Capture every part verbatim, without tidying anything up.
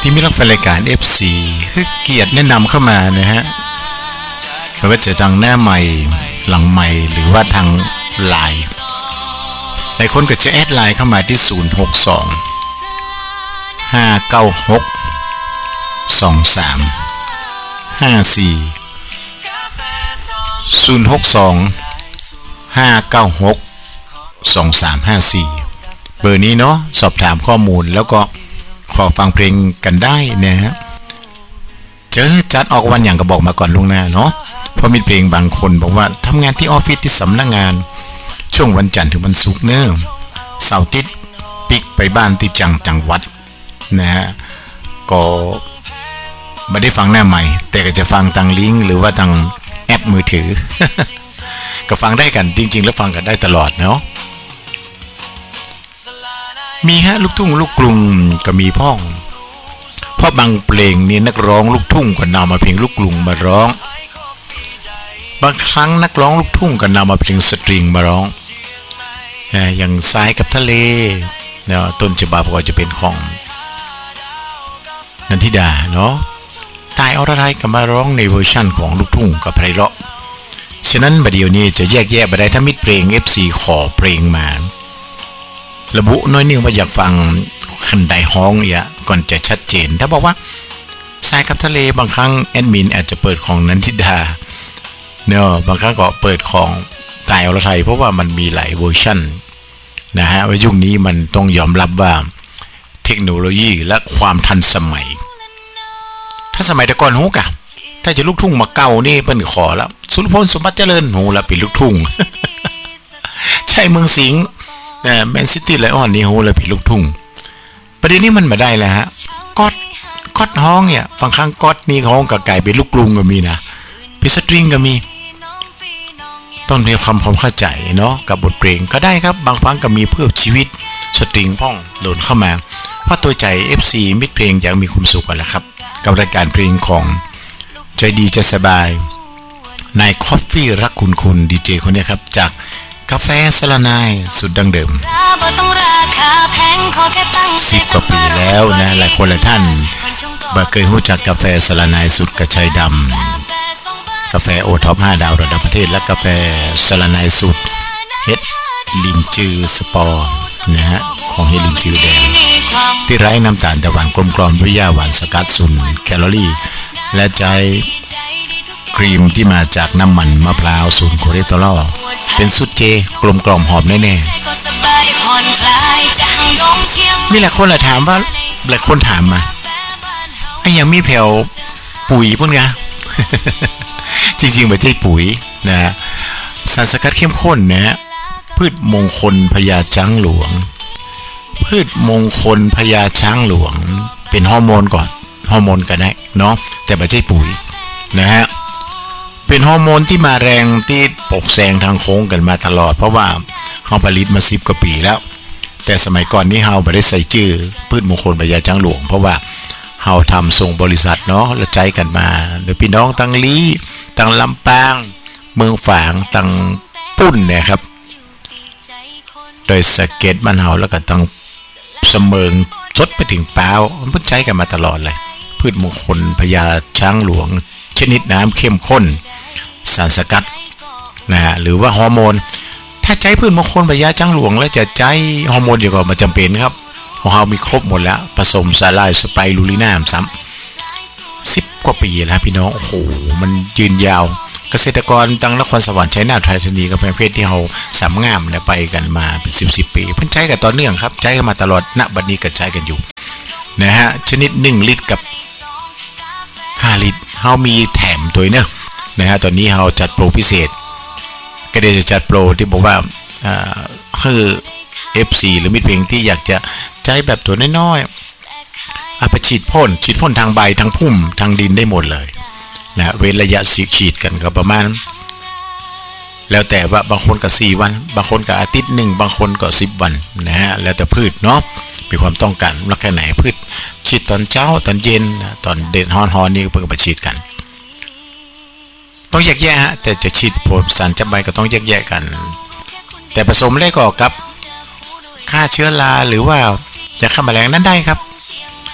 ที่มีรักแฟนรายการ เอฟ ซี คือเกียรติแนะนำเข้ามานะฮะไม่ว่าจะทางหน้าใหม่หลังใหม่หรือว่าทางไลน์หลายคนก็จะแอดไลน์เข้ามาที่ศูนย์ หก สอง ห้า เก้า หก สอง สาม ห้า สี่ ศูนย์ หก สอง ห้า เก้า หก สอง สาม ห้า สี่เบอร์นี้เนาะสอบถามข้อมูลแล้วก็ขอฟังเพลงกันได้นะฮะเจอจัดออกวันอย่างก็บอกมาก่อนล่วงหน้าเนาะเพราะมีเพลงบางคนบอกว่าทำงานที่ออฟฟิศที่สำนักงานช่วงวันจันทร์ถึงวันศุกร์เนอะเสาร์อาทิตย์ปิกไปบ้านที่จังจังหวัดนะฮะก็ไม่ได้ฟังหน้าใหม่แต่ก็จะฟังทางลิงก์หรือว่าทางแอปมือถือ ก็ฟังได้กันจริงๆแล้วฟังกันได้ตลอดเนาะมีฮะลูกทุ่งลูกกรุงก็มีพ่องเพราะบางเพลงนี่นักร้องลูกทุ่งก็นำมาเพลงลูกกรุงมาร้องบางครั้งนักร้องลูกทุ่งก็นำมาเพลงสตริงมาร้องอย่างทรายกับทะเลเนาะต้นฉบับก็จะเป็นของนันทิดาเนาะตายอรไทยก็มาร้องในเวอร์ชั่นของลูกทุ่งกับไพเราะฉะนั้นบัดเดี๋ยวนี้จะแยกแยะไปได้ถ้ามิตรเพลง เอฟ ซี ขอเพลงมาระบุน้อยนึงว่าอยากฟังคันใดฮ้องเนี่ยก่อนจะชัดเจนถ้าบอกว่าทรายกับทะเลบางครั้งแอดมินอาจจะเปิดของนันทิดาเนาะบางครั้งก็เปิดของตายอรไทยเพราะว่ามันมีหลายเวอร์ชันนะฮะว่ายุคนี้มันต้องยอมรับว่าเทคโนโลยีและความทันสมัยถ้าสมัยแต่ก่อนฮู้กะถ้าจะลูกทุ่งมาเก่านี่เปิ้นขอแล้วสุรพลสมบัติเจริญฮู้แล้วเป็นลูกทุ่ง ใช่เมืองสิงห์แต่แมนซิตี้ไลออนนี่ฮู้แล้วเป็นลูกทุ่งประเด็นนี้มันมาได้แล้วฮะก๊อดก๊อดฮ้องเนี่ยบางครั้งก๊อดนี่ฮ้องกับไก่เป็นลูกกรุงก็มีนะเป็นสตริงก็มีต้องมีความความเข้าใจเนาะกับบทเพลงก็ได้ครับบางครั้งก็มีเพื่อชีวิตสตริงพ่องโดนเข้ามาเพราะตัวใจ เอฟ ซี มิตรเพลงอยากมีความสุขกันแหละครับกับรายการเพลงของใจดีใจสบายนายคอฟฟี่รักคุณคุณดีเจคนนี้ครับจากกาแฟสลานายสุดดังเดิมสิบกว่าปีแล้วนะหลายคนหลายท่านบ่เคยรู้จักกาแฟสลานายสุดกระชายดำกาแฟโอท็อปห้าดาวระดับประเทศและกาแฟสลานายสุดเฮ็ดลินจือสปอร์นะฮะของเฮ็ดลินจือแดงที่ไร้น้ำตาลแต่หวานกลมกล่อมด้วยหญ้าหวานสกัดศูนย์แคลอรี่และใจครีมที่มาจากน้ำมันมะพร้าวศูนย์คอเลสเตอรอลเป็นสูตรเจกลมกล่อมหอมแน่ๆมีหลายคนถามว่าหลายคนถามมาไอ้ยังมีแผ่วปุ๋ยพวกนี้ จริงๆไม่ใช่ปุ๋ยนะสารสกัดเข้มข้นนะพืชมงคลพญาช้างหลวงพืชมงคลพญาช้างหลวงเป็นฮอร์โมนก่อนฮอร์โมนก็ได้เนาะแต่ไม่ใช่ปุ๋ยนะฮะเป็นฮอร์โมนที่มาแรงที่ปกแซงทางโค้งกันมาตลอดเพราะว่าเขาผลิตมาสิบกว่าปีแล้วแต่สมัยก่อนนี้เฮาไม่ได้ใส่ชื่อพืชมงคลพญาช้างหลวงเพราะว่าเฮาทำส่งบริษัทเนาะและใจกันมาโดยพี่น้องตั้งลี้ตั้งลำปางเมืองฝางตั้งปุ้นเนี่ยครับโดยสเก็ตบ้านเฮาแล้วก็ตั้งเสมิงชดไปถึงเปล่ามันเพิ่งใช้กันมาตลอดเลยพืชมงคลพญาช้างหลวงชนิดน้ำเข้มข้นสารสกัดนะฮะหรือว่าฮอร์โมนถ้าใช้พืชมงคลพญาช้างหลวงแล้วจะใช้ฮอร์โมนเดียวกันมาจำเป็นครับของเรามีครบหมดแล้วผสมสาลายสไปรูลิน่าซ้ำสิบกว่าปีแล้วพี่น้องโอ้โหมันยืนยาวเกษตรกรตั้งนครสวรรค์ชัยนาทไทยธานีกำแพงเพชรที่เราสามงามเนี่ยไปกันมาเป็นสิบสิบปีเพิ่งใช้กันต่อเนื่องครับใช้กันมาตลอดณบัดนี้ก็ใช้กันอยู่นะฮะชนิดหนึ่งลิตรกับห้าลิตรเรามีแถมตัวเนอะนะฮะตอนนี้เราจัดโปรพิเศษก็ได้จะจัดโปรที่บอกว่าอ่าคือ เอฟ ซี หรือมิตรเพลงที่อยากจะใช้แบบตัวน้อยๆเอาไปฉีดพ่นฉีดพ่นทางใบทางพุ่มทางดินได้หมดเลยนะเว้นระยะฉีดกันก็ประมาณแล้วแต่ว่าบางคนก็สี่วันบางคนก็อาทิตย์หนึ่งบางคนก็สิบวันนะฮะแล้วแต่พืชเนาะมีความต้องการรักแค่ไหนพืชฉีดตอนเช้าตอนเย็นตอนเด่นฮอนๆนี่เพิ่งไปฉีดกันต้องแยกแยะฮะแต่จะฉีดพ่นสารจับใบก็ต้องแยกแยะกันแต่ผสมเลขออกกับฆ่าเชื้อราหรือว่าจะฆ่าแมลงนั้นได้ครับ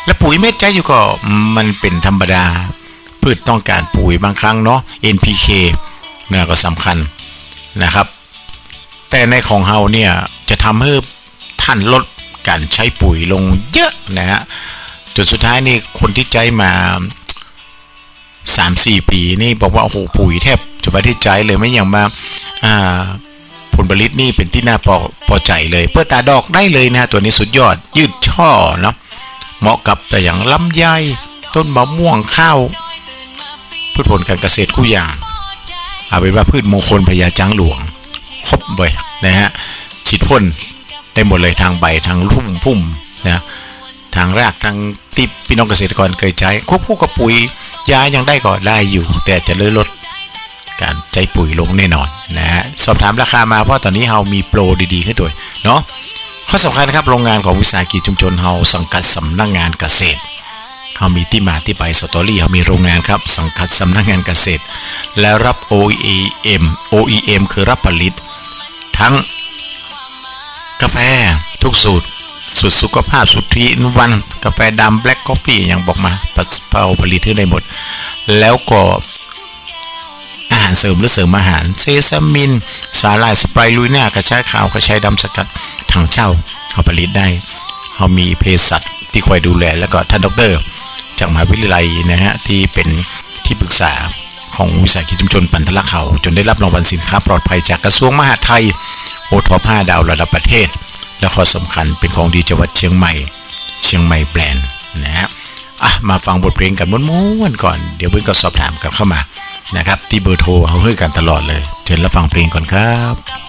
และปุ๋ยเม็ดใจอยู่ก็มันเป็นธรรมดาพืชต้องการปุ๋ยบางครั้งเนาะ เอ็น พี เค เนี่ยก็สำคัญนะครับแต่ในของเฮาเนี่ยจะทำให้ท่านลดการใช้ปุ๋ยลงเยอะนะฮะจนสุดท้ายนี่คนที่ใจมา สามสี่ ปีนี่บอกว่าโอ้โหปุ๋ยแทบจะไม่ได้ใจเลยไม่อย่างมาอ่าผลผลิตนี่เป็นที่น่าพอพอใจเลยเพื่อตาดอกได้เลยนะตัวนี้สุดยอดยืดช่อเนาะเหมาะกับแต่อย่างลำไยต้นมะม่วงข้าวพืชผลการเกษตรคู่อย่างเอาเป็นว่าพืชมงคลพญาจังหลวงครบเลยนะฮะฉีดพ่นได้หมดเลยทางใบทางรุ่มพุ่มนะทางรากทางที่พี่น้องเกษตรกรเคยใช้ควบคู่กับปุ๋ยยายังได้ก็ได้อยู่แต่จะลดการใช้ปุ๋ยลงแน่นอนนะฮะสอบถามราคามาเพราะตอนนี้เรามีโปรดีๆขึ้นด้วยเนาะข้อสำคัญนะครับโรงงานของวิสาหกิจชุมชนเราสังกัดสำนักงานเกษตรเรามีที่มาที่ไปสตอรี่เรามีโรงงานครับสังกัดสำนักงานเกษตรแล้วรับ โอ อี เอ็ม โอ อี เอ็ม คือรับผลิตทั้งกาแฟทุกสูตรสูตรสุขภาพสูตรทรีอินวันกาแฟดำแบล็กกาแฟอย่างบอกมาเป่าผลิตได้หมดแล้วก็อาหารเสริมหรือเสริมอาหารเซซามินสาหร่ายสไปรูน่ากระชายขาวกระชายดำสกัดถังเช่าเขาผลิตได้เขามีเภสัชที่คอยดูแลแล้วก็ท่านดรจากมหาวิทยาลัยนะฮะที่เป็นที่ปรึกษาของวิสาหกิจชุมชนปันทละเขาจนได้รับรางวัลสินค้าปลอดภัยจากกระทรวงมหาดไทยโอท็อปห้าดาวระดับประเทศและข้อสำคัญเป็นของดีจังหวัดเชียงใหม่เชียงใหม่แบรนด์นะฮะอ่ะมาฟังบทเพลงกันม้วนๆก่อนเดี๋ยวเพื่อนก็สอบถามกันเข้ามานะครับที่เบอร์โทรเขาให้กันตลอดเลยเชิญรับฟังเพลงก่อนครับ